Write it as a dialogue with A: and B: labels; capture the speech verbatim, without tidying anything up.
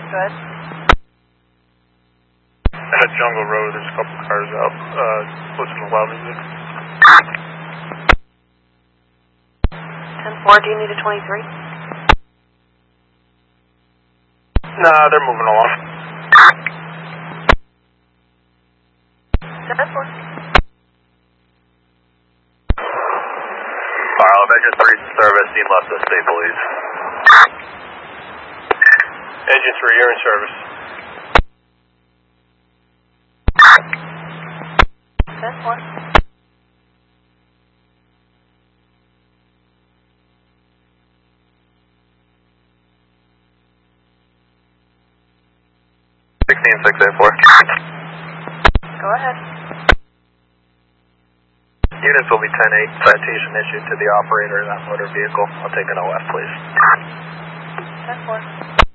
A: Good.
B: At Jungle Road, there's a couple cars out, uh, listening to loud music.
A: ten four, do you need a twenty-three?
B: Nah, they're moving along.
A: ten four.
C: Carl, Engine three service, need left of state police.
B: Engine three, you're in service.
A: ten four.
C: sixteen six eight four.
A: Go ahead.
C: Units will be ten eight, citation issued to the operator of that motor vehicle. I'll take an O F, please.
A: ten four.